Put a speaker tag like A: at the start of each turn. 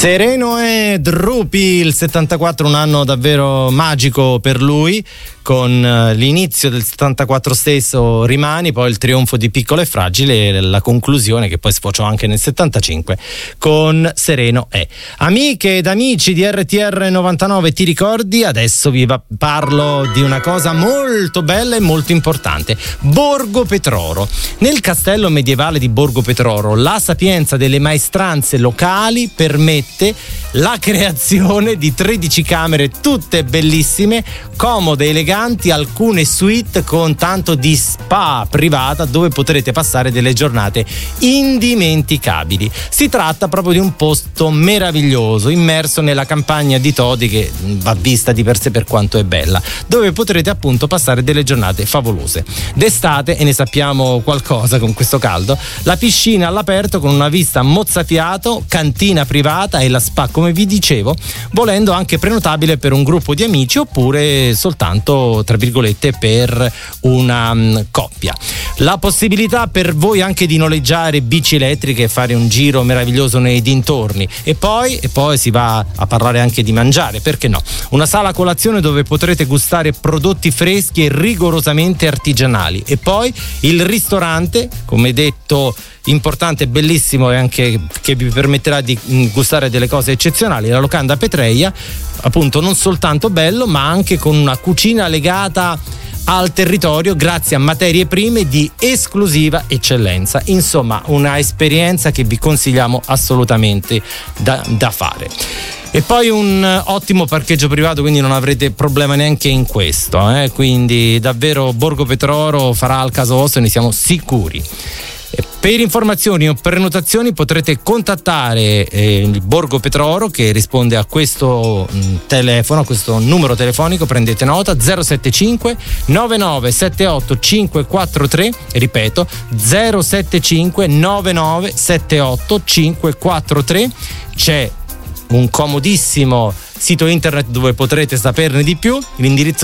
A: Sereno è Drupi, il 74, un anno davvero magico per lui, con l'inizio del 74 stesso Rimani, poi il trionfo di Piccolo e Fragile e la conclusione che poi sfociò anche nel 75 con Sereno è. Amiche ed amici di RTR 99, ti ricordi? Adesso vi parlo di una cosa molto bella e molto importante: Borgo Petroro. Nel castello medievale di Borgo Petroro la sapienza delle maestranze locali permette la creazione di 13 camere tutte bellissime, comode, eleganti, alcune suite con tanto di spa privata dove potrete passare delle giornate indimenticabili. Si tratta proprio di un posto meraviglioso, immerso nella campagna di Todi, che va vista di per sé per quanto è bella, dove potrete appunto passare delle giornate favolose. D'estate, e ne sappiamo qualcosa con questo caldo, la piscina all'aperto con una vista mozzafiato, cantina privata e la spa, come vi dicevo, volendo anche prenotabile per un gruppo di amici oppure soltanto, tra virgolette, per una coppia. La possibilità per voi anche di noleggiare bici elettriche e fare un giro meraviglioso nei dintorni, e poi si va a parlare anche di mangiare, perché no? Una sala colazione dove potrete gustare prodotti freschi e rigorosamente artigianali, e poi il ristorante, come detto, importante, bellissimo, e anche che vi permetterà di gustare delle cose eccezionali, la locanda Petreia, appunto non soltanto bello ma anche con una cucina legata al territorio grazie a materie prime di esclusiva eccellenza. Insomma, una esperienza che vi consigliamo assolutamente da fare. E poi un ottimo parcheggio privato, quindi non avrete problema neanche in questo, quindi davvero Borgo Petroro farà al caso vostro, ne siamo sicuri. Per informazioni o prenotazioni potrete contattare il Borgo Petroro, che risponde a questo telefono, a questo numero telefonico, prendete nota: 075 9978 543, ripeto 075 9978 543. C'è un comodissimo sito internet dove potrete saperne di più, l'indirizzo